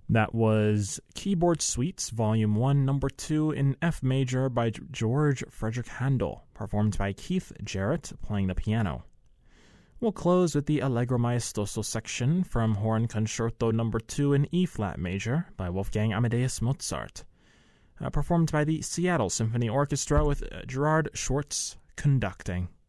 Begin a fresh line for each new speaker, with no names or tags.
That was Keyboard Suites, Volume 1, Number 2 in F Major by George Frederick Handel, performed by Keith Jarrett playing the piano. We'll close with the Allegro Maestoso section from Horn Concerto Number 2 in E-flat Major by Wolfgang Amadeus Mozart, performed by the Seattle Symphony Orchestra with Gerard Schwartz conducting.